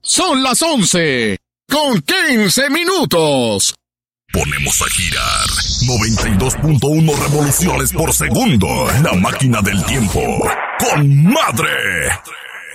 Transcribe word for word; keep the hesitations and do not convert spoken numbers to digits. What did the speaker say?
Son las once con quince minutos. Ponemos a girar noventa y dos punto uno revoluciones por segundo. La máquina del tiempo. ¡Con madre!